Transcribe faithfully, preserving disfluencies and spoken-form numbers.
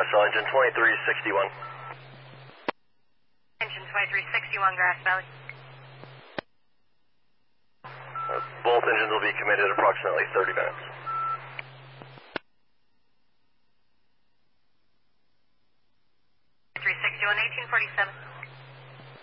Nashville, engine twenty-three sixty-one. Engine twenty-three sixty-one, Grass Valley. Uh, both engines will be committed approximately thirty minutes. three sixty-one, eighteen forty-seven.